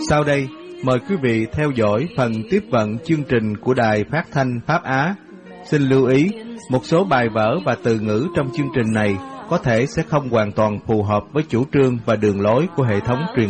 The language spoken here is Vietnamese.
Sau đây, mời quý vị theo dõi phần tiếp vận chương trình của Đài Phát thanh Pháp Á. Xin lưu ý, một số bài vở và từ ngữ trong chương trình này có thể sẽ không hoàn toàn phù hợp với chủ trương và đường lối của hệ thống truyền